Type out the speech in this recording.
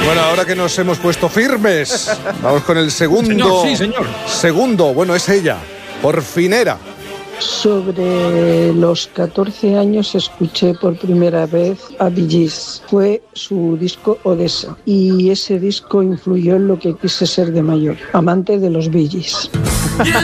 Bueno, ahora que nos hemos puesto firmes, vamos con el segundo. Señor, sí, señor. Segundo, bueno, es ella, por fin era. Sobre los 14 años escuché por primera vez a Bee Gees. Fue su disco Odessa y ese disco influyó en lo que quise ser de mayor, amante de los Bee Gees.